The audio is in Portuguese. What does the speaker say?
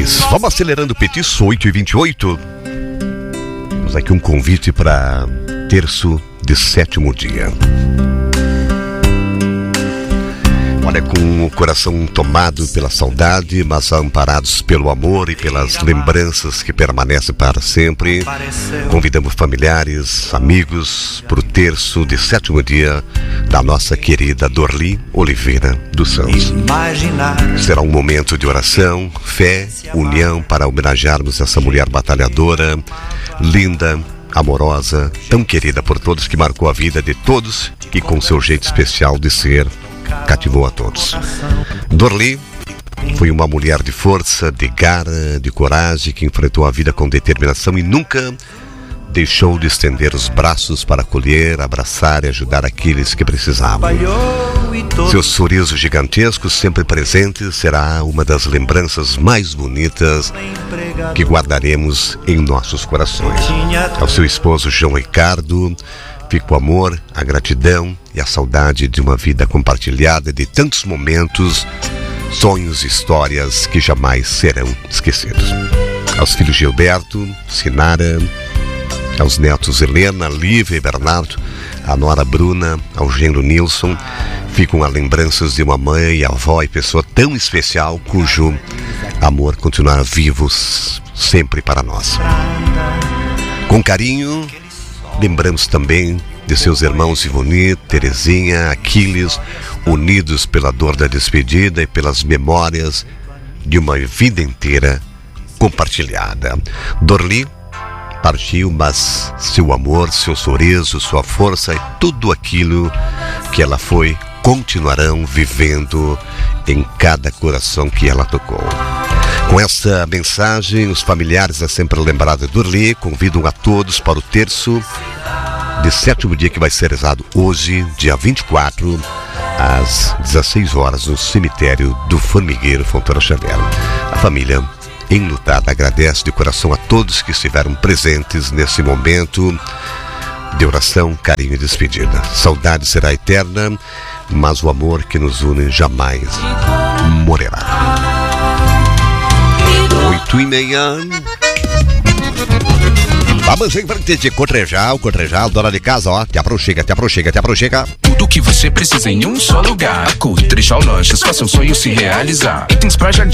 mais. Vamos acelerando o petiço, 8h28. Temos aqui um convite para terço de 7º dia. Olha, com o coração tomado pela saudade, mas amparados pelo amor e pelas lembranças que permanecem para sempre, convidamos familiares, amigos para o terço de 7º dia da nossa querida Dorli Oliveira dos Santos. Será um momento de oração, fé, união para homenagearmos essa mulher batalhadora, linda, amorosa, tão querida por todos, que marcou a vida de todos e com seu jeito especial de ser, cativou a todos. Dorli foi uma mulher de força, de garra, de coragem, que enfrentou a vida com determinação e nunca deixou de estender os braços para acolher, abraçar e ajudar aqueles que precisavam. Seu sorriso gigantesco, sempre presente, será uma das lembranças mais bonitas que guardaremos em nossos corações. Ao seu esposo João Ricardo, fica o amor, a gratidão e a saudade de uma vida compartilhada, de tantos momentos, sonhos e histórias que jamais serão esquecidos. Aos filhos Gilberto, Sinara, aos netos Helena, Lívia e Bernardo, a nora Bruna, ao genro Nilson, ficam as lembranças de uma mãe, avó e pessoa tão especial, cujo amor continuará vivo sempre para nós. Com carinho, lembramos também de seus irmãos Ivoni, Terezinha, Aquiles, unidos pela dor da despedida e pelas memórias de uma vida inteira compartilhada. Dorli partiu, mas seu amor, seu sorriso, sua força e tudo aquilo que ela foi, continuarão vivendo em cada coração que ela tocou. Com essa mensagem, os familiares a sempre lembrada de Dorli convidam a todos para o terço de 7º dia, que vai ser rezado hoje, dia 24, às 16 horas, no cemitério do Formigueiro Fontoura Xavier. A família enlutada agradece de coração a todos que estiveram presentes nesse momento de oração, carinho e despedida. Saudade será eterna, mas o amor que nos une jamais morrerá. 8h30. Vamos em frente de Cotrijal, dona de casa, ó, te aproxega. Tudo que você precisa em um só lugar. Cotrijal Lojas, faça o sonho se realizar. Itens pra jardim.